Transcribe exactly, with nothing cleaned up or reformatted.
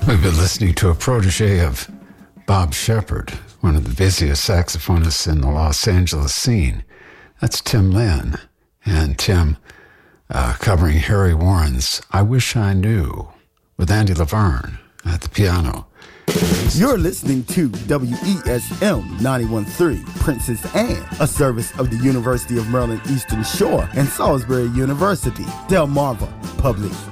We've been listening to a protege of Bob Shepard, one of the busiest saxophonists in the Los Angeles scene. That's Tim Lynn. And Tim uh, covering Harry Warren's I Wish I Knew with Andy Laverne at the piano. You're listening to W E S M ninety-one point three, Princess Anne, a service of the University of Maryland Eastern Shore and Salisbury University, Delmarva Public